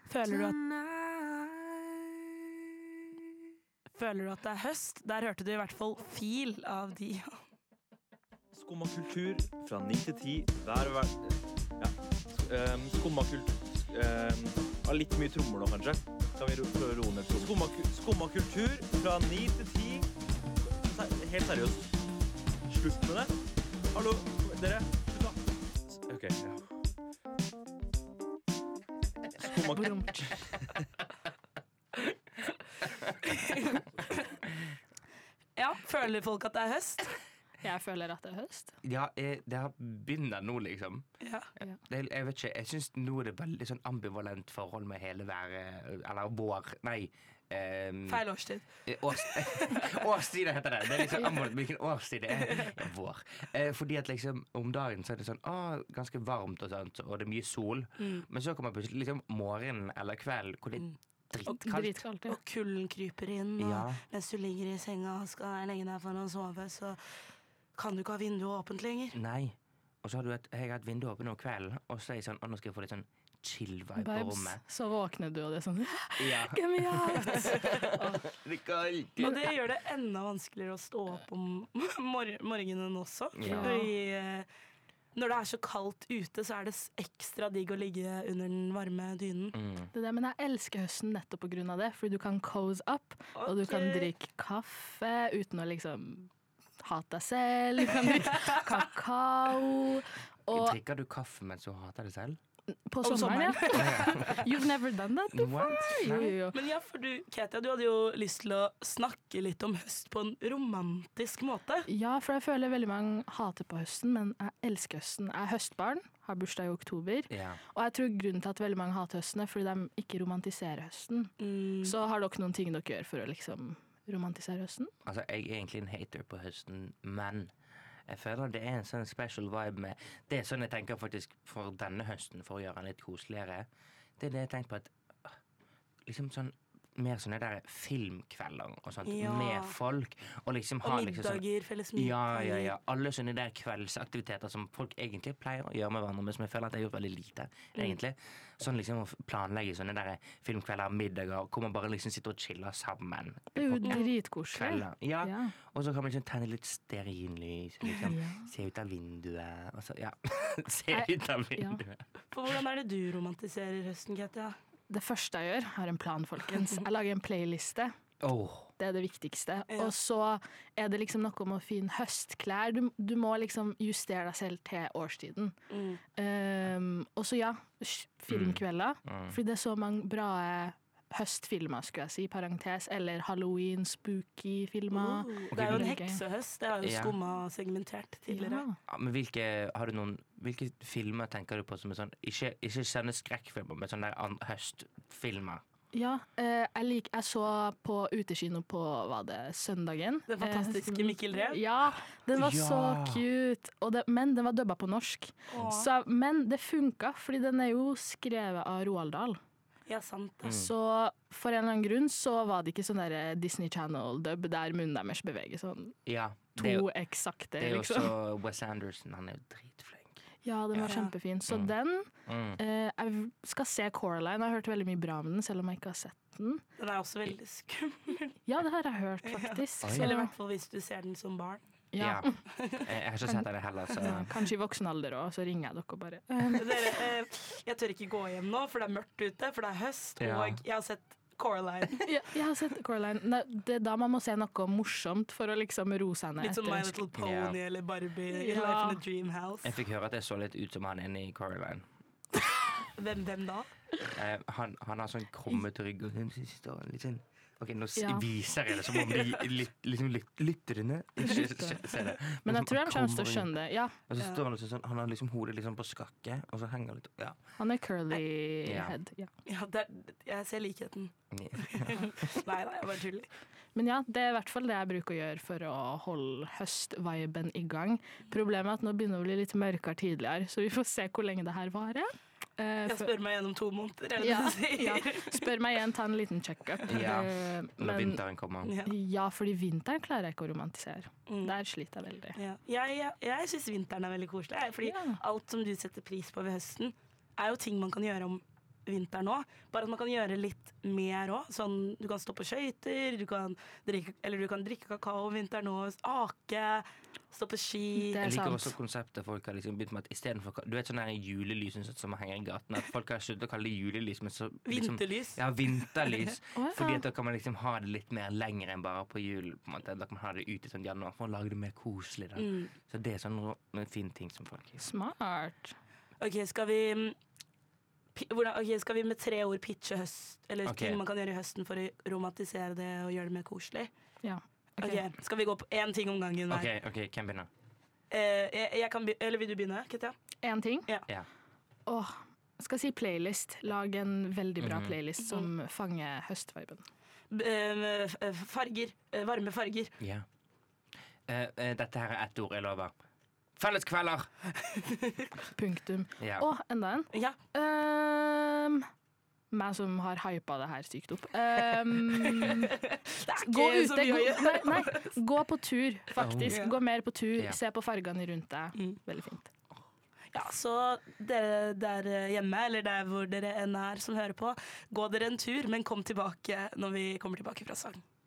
Føler du at det høst? Der hørte du i hvert fall Fil av Dia. Skumma kultur fra 9 til 10 hver Skumma kultur litt mye trommer nå kanskje. Kan vi prøve å roe ned trommer? Skumma kultur fra 9 til 10. Helt seriøst. Slutt med det. Hallo, dere. Slutt da. Ok, ja. Ja, føler folk at det er høst? Jeg føler at det er høst. Ja, det har begynner nå, liksom. Ja. Jeg vet ikke, jeg synes nå er det veldig sånn ambivalent forhold med hele været, eller vår, nei. Feil årstid. Årstid heter det. Det er liksom ambivalent hvilken årstid det er. Ja, vår. Fordi at liksom om dagen så er det sånn, ganske varmt og sånt, og det er mye sol. Men så kommer plutselig liksom morgenen eller kveld, hvor det er dritkaldt. Og kulden kryper inn, og mens du ligger i senga og skal legge deg for å sove, så kan du ikke ha vinduet åpent lenger. Nei. Og så har jeg har et vindu åpent om kvelden, og så er jeg sånn, nå skal jeg få litt sånn chill-vibe på rommet. Så våkner du, og det er sånn, get me out! Det er kaldt. Og det gjør det enda vanskeligere å stå opp om morgenen også. Ja. Fordi når det er så kaldt ute, så er det ekstra digg å ligge under den varme dynen. Det der, men jeg elsker høsten nettopp på grunn av det, fordi du kan cozy up, og du kan drikke kaffe uten å liksom hate deg selv, du kan drikke kakao. Drikker du kaffe mens du hater deg selv? På sommeren, ja. You've never done that before? Jo. Men ja, for du, Ketia, du hadde jo lyst til å snakke litt om høst på en romantisk måte. Ja, for jeg føler veldig mange hater på høsten, men jeg elsker høsten. Jeg er høstbarn, har bursdag i oktober, og jeg tror grunnen til at veldig mange hater høsten er fordi de ikke romantiserer høsten. Så har dere noen ting dere gjør for å liksom romantisere høsten? Altså, jeg er egentlig en hater på høsten, men jeg føler det er en sånn special vibe med. Det er sånn jeg tenker faktisk for denne høsten, for å gjøre den litt koseligere. Det er det jeg tenker på at liksom sånn mer sånne der filmkvelder og sånt med folk. Og liksom ha middager, liksom sånn, felles middager. Ja. Alle sånne der kveldsaktiviteter som folk egentlig pleier å gjøre med hverandre, men som jeg føler at jeg har gjort veldig lite, egentlig. Sånn liksom å planlegge sånne der filmkvelder, middager, hvor man bare liksom sitter og chiller sammen. Det er jo dritkoselig. Ja, og så kan man liksom tenne litt stearinlys, liksom se ut av vinduet, og så, se ut av vinduet. For hvordan er det du romantiserer høsten, Ketia? Det første jeg gjør, har en plan, folkens. Jeg lager en playliste. Det er det viktigste. Og så er det liksom noe om å finne høstklær. Du må liksom justere deg selv til årstiden. Og så filmkvelder. Fordi det er så mange bra høstfilmer, skulle jeg si, parentes, eller Halloween, spooky-filmer. Det er jo en heksehøst, det har jo Skumma segmentert tidligere. Men hvilke filmer tenker du på som er sånn, ikke sånne skrekkfilmer, men sånne høstfilmer? Ja, jeg så på utekino på, søndagen? Det fantastiske Mikkel Rev. Ja, den var så cute, men den var dubba på norsk. Men det funka, fordi den er jo skrevet av Roald Dahl. Ja, sant. Så for en eller annen grunn så var det ikke sånn der Disney Channel-dub der munnen deres beveger sånn eksakte. Det er jo også Wes Anderson, han er jo dritflink. Ja, den var kjempefin. Så den, jeg skal se Coraline, jeg har hørt veldig mye bra med den, selv om jeg ikke har sett den. Den er også veldig skummel. Ja, det har jeg hørt faktisk. Eller i hvert fall hvis du ser den som barn. Ja. Jeg har ikke sett det heller, så. Kanskje i voksen alder også, så ringer jeg dere bare. Jeg tør ikke gå hjem nå, for det er mørkt ute, for det er høst, og jeg har sett Coraline. Jeg har sett Coraline. Det er da man må se noe morsomt for å liksom roe seg ned. Litt som My Little Pony eller Barbie i Life in a Dream House. Jeg fikk høre at det så litt ut som han inne i Coraline. Hvem da? Han har sånn krummet rygg og står litt sånn. Ok, nå viser jeg det som om de lytterne ikke ser det. Men jeg tror han kommer til å skjønne det, Og så står han sånn, han har liksom hodet liksom på skakke, og så henger litt, Han er curly head, jeg ser likheten. Nei, jeg bare tuller. Men det er i hvert fall det jeg bruker å gjøre for å holde høstviben i gang. Problemet er at nå begynner det å bli litt mørkere tidligere, så vi får se hvor lenge det her varer. Jeg spør meg gjennom 2 måneder. Spør meg igjen, ta en liten check-up. Når vinteren kommer. Ja, fordi vinteren klarer jeg ikke å romantisere. Der sliter jeg veldig. Jeg synes vinteren er veldig koselig. Fordi alt som du setter pris på ved høsten, er jo ting man kan gjøre om vinteren nå. Bare at man kan gjøre litt mer også. Sånn, du kan stå på skøyter, du kan drikke kakao om vinteren og ake, stå på ski. Jeg liker også konseptet folk har liksom begynt med at i stedet for, du vet sånn her julelys som henger i gaten, at folk har sluttet å kalle det julelys, men så liksom, vinterlys. Ja, vinterlys. Fordi at da kan man liksom ha det litt mer lenger enn bare på jul, på en måte. Da kan man ha det ute sånn januar for å lage det mer koselig da. Så det er sånn en fin ting som folk gjør. Smart. Ok, skal vi med 3 ord pitche høst, eller ting man kan gjøre i høsten for å romantisere det og gjøre det mer koselig? Ja. Okay. Skal vi gå på én ting om gangen hver? Ok, hvem begynner? Jeg kan eller vil du begynne, Ketja? En ting? Ja. Skal si playlist. Lag en veldig bra playlist som fanger høstviben. Farger. Varme farger. Ja. Dette her er ett ord, jeg lover. Felleskvelder! Punktum. Ja. Enda en. Ja. Meg som har hypa det her sykt opp. Gå ute. Gå på tur, faktisk. Gå mer på tur, se på fargene rundt deg. Veldig fint. Ja, så dere der hjemme, eller der hvor dere enn er som hører på, gå dere en tur, men kom tilbake når vi kommer tilbake fra sang.